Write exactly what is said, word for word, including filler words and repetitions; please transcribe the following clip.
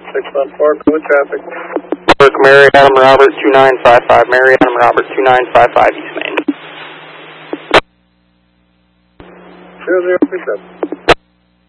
six one four, with traffic. Work Mary Adam Robert two nine five five, Mary Adam Robert two nine five five, East Main. zero zero three seven.